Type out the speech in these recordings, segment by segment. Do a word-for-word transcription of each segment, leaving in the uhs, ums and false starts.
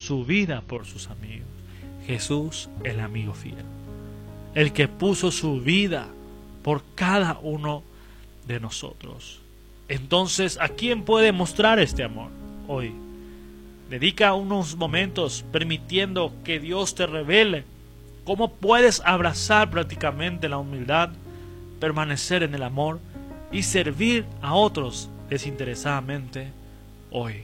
su vida por sus amigos. Jesús, el amigo fiel, el que puso su vida por cada uno de nosotros. Entonces, ¿a quién puede mostrar este amor hoy? Dedica unos momentos permitiendo que Dios te revele cómo puedes abrazar prácticamente la humildad, permanecer en el amor y servir a otros desinteresadamente hoy.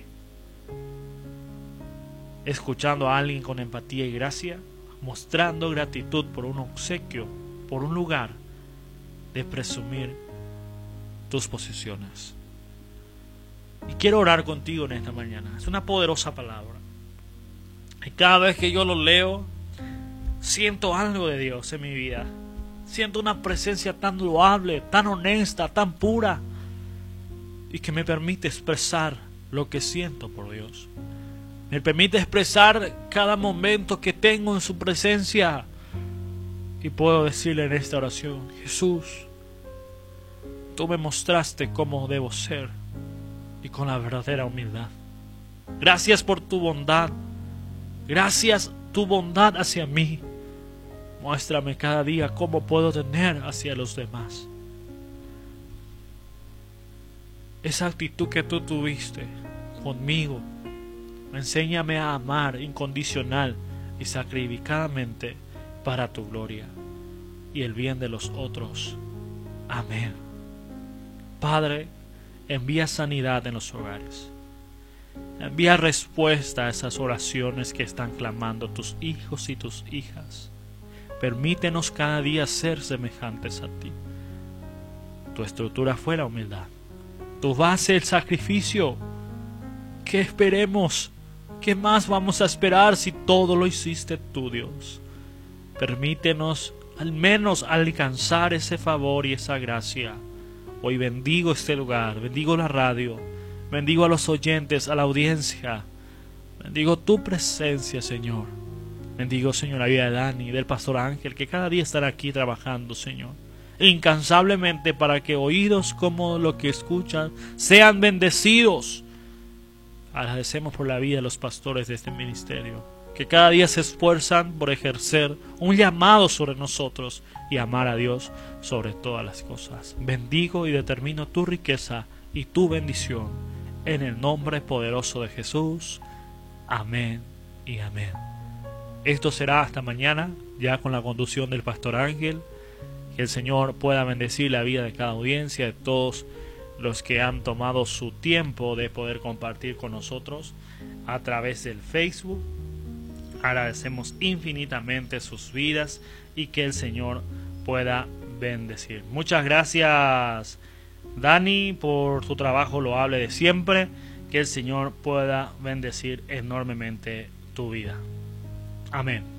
Escuchando a alguien con empatía y gracia, mostrando gratitud por un obsequio, por un lugar de presumir tus posesiones. Y quiero orar contigo en esta mañana. Es una poderosa palabra. Y cada vez que yo lo leo, siento algo de Dios en mi vida. Siento una presencia tan loable, tan honesta, tan pura, y que me permite expresar lo que siento por Dios. Me permite expresar cada momento que tengo en su presencia. Y puedo decirle en esta oración: Jesús, tú me mostraste cómo debo ser, y con la verdadera humildad. Gracias por tu bondad. Gracias tu bondad hacia mí. Muéstrame cada día cómo puedo tener hacia los demás. Esa actitud que tú tuviste conmigo, enséñame a amar incondicional y sacrificadamente para tu gloria y el bien de los otros. Amén. Padre, envía sanidad en los hogares. Envía respuesta a esas oraciones que están clamando tus hijos y tus hijas. Permítenos cada día ser semejantes a ti. Tu estructura fue la humildad. Tu base el sacrificio. ¿Qué esperemos? ¿Qué más vamos a esperar si todo lo hiciste tú, Dios? Permítenos al menos alcanzar ese favor y esa gracia. Hoy bendigo este lugar, bendigo la radio, bendigo a los oyentes, a la audiencia. Bendigo tu presencia, Señor. Bendigo, Señor, la vida de Dani, del pastor Ángel, que cada día estará aquí trabajando, Señor, incansablemente para que oídos como los que escuchan sean bendecidos. Agradecemos por la vida de los pastores de este ministerio, que cada día se esfuerzan por ejercer un llamado sobre nosotros y amar a Dios sobre todas las cosas. Bendigo y determino tu riqueza y tu bendición en el nombre poderoso de Jesús. Amén y amén. Esto será hasta mañana, ya con la conducción del pastor Ángel. Que el Señor pueda bendecir la vida de cada audiencia, de todos los que han tomado su tiempo de poder compartir con nosotros a través del Facebook. Agradecemos infinitamente sus vidas y que el Señor pueda bendecir. Muchas gracias, Dani, por tu trabajo loable de siempre. Que el Señor pueda bendecir enormemente tu vida. Amén.